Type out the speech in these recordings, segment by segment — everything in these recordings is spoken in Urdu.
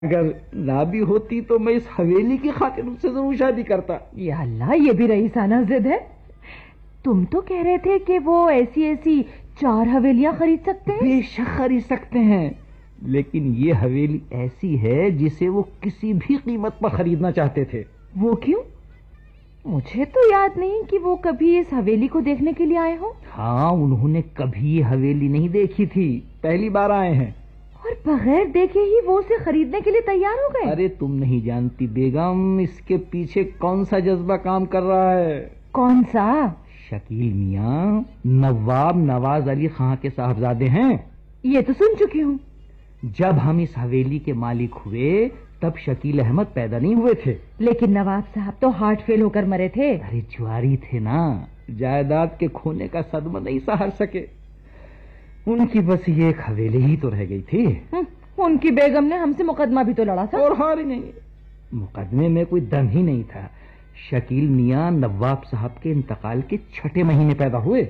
اگر نہ بھی ہوتی تو میں اس حویلی کی خاطر اس سے ضرور شادی کرتا. یا اللہ، یہ بھی رئیسانہ ضد ہے. تم تو کہہ رہے تھے کہ وہ ایسی 4 حویلیاں خرید سکتے ہیں. بے شک خرید سکتے ہیں، لیکن یہ حویلی ایسی ہے جسے وہ کسی بھی قیمت پر خریدنا چاہتے تھے. وہ کیوں؟ مجھے تو یاد نہیں کہ وہ کبھی اس حویلی کو دیکھنے کے لیے آئے ہوں. ہاں، انہوں نے کبھی یہ حویلی نہیں دیکھی تھی، پہلی بار آئے ہیں. اور بغیر دیکھے ہی وہ اسے خریدنے کے لیے تیار ہو گئے. ارے تم نہیں جانتی بیگم، اس کے پیچھے کون سا جذبہ کام کر رہا ہے. کون سا؟ شکیل میاں نواب نواز علی خان کے صاحبزادے ہیں. یہ تو سن چکی ہوں. جب ہم اس حویلی کے مالک ہوئے تب شکیل احمد پیدا نہیں ہوئے تھے. لیکن نواب صاحب تو ہارٹ فیل ہو کر مرے تھے. ارے جواری تھے نا، جائیداد کے کھونے کا صدمہ نہیں سہر سکے. ان کی بس یہ ایک حویلی ہی تو رہ گئی تھی. ان کی بیگم نے ہم سے مقدمہ بھی تو لڑا تھا. اور ہار ہی نہیں، مقدمے میں کوئی دم ہی نہیں تھا. شکیل میاں نواب صاحب کے انتقال کے 6 مہینے پیدا ہوئے.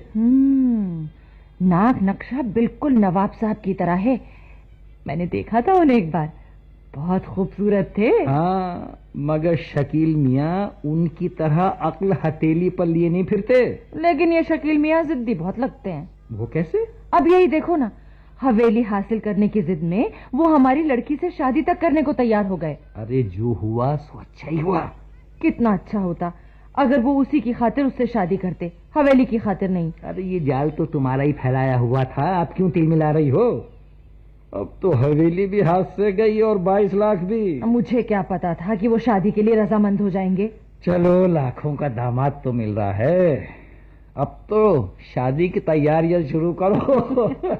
ناک نقشہ بالکل نواب صاحب کی طرح ہے. میں نے دیکھا تھا انہیں ایک بار، بہت خوبصورت تھے. ہاں، مگر شکیل میاں ان کی طرح عقل ہتھیلی پر لیے نہیں پھرتے. لیکن یہ شکیل میاں ضدی بہت لگتے ہیں. وہ کیسے؟ اب یہی دیکھو نا، حویلی حاصل کرنے کی ضد میں وہ ہماری لڑکی سے شادی تک کرنے کو تیار ہو گئے. ارے جو ہوا سو اچھا ہی ہوا. کتنا اچھا ہوتا اگر وہ اسی کی خاطر اس سے شادی کرتے، حویلی کی خاطر نہیں. ارے یہ جال تو تمہارا ہی پھیلایا ہوا تھا، آپ کیوں تل ملا رہی ہو؟ اب تو حویلی بھی ہاتھ سے گئی اور 22 لاکھ بھی. مجھے کیا پتا تھا کہ وہ شادی کے لیے رضامند ہو جائیں گے. چلو، لاکھوں کا داماد تو مل رہا ہے، اب تو شادی کی تیاریاں شروع کرو.